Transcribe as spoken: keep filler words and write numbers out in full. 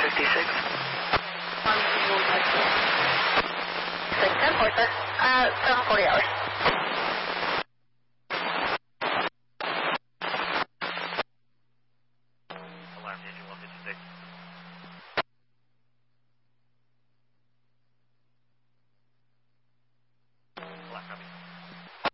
fifty-six. one, two, six, ten, four, sir. Uh, seven forty hours.